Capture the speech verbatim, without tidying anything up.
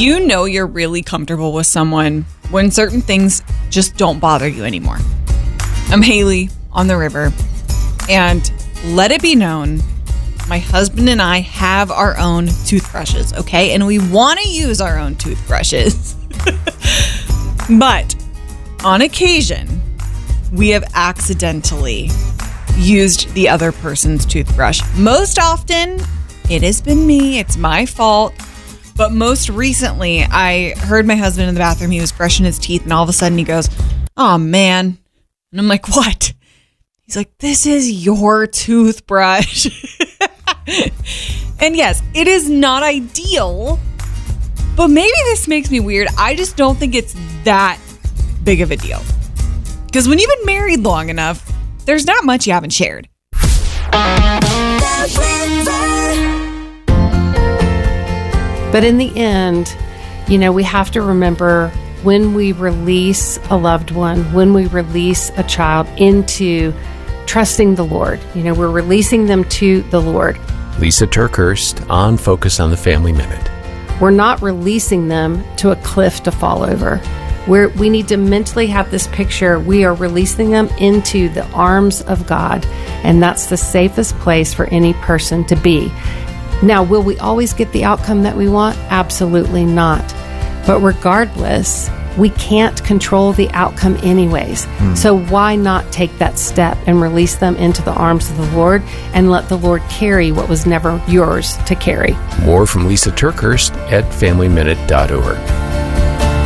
You know you're really comfortable with someone when certain things just don't bother you anymore. I'm Haley on the river, and let it be known, my husband and I have our own toothbrushes, okay? And we want to use our own toothbrushes. But on occasion, we have accidentally used the other person's toothbrush. Most often, it has been me. It's my fault. But most recently, I heard my husband in the bathroom. He was brushing his teeth, and all of a sudden he goes, "Oh, man." And I'm like, "What?" He's like, "This is your toothbrush." And yes, it is not ideal, but maybe this makes me weird. I just don't think it's that big of a deal. Because when you've been married long enough, there's not much you haven't shared. But in the end, you know, we have to remember when we release a loved one, when we release a child into trusting the Lord, you know, we're releasing them to the Lord. Lisa TerKeurst on Focus on the Family Minute. We're not releasing them to a cliff to fall over. We're, we need to mentally have this picture. We are releasing them into the arms of God, and that's the safest place for any person to be. Now, will we always get the outcome that we want? Absolutely not. But regardless, we can't control the outcome anyways. Mm. So why not take that step and release them into the arms of the Lord and let the Lord carry what was never yours to carry? More from Lisa TerKeurst at family minute dot org.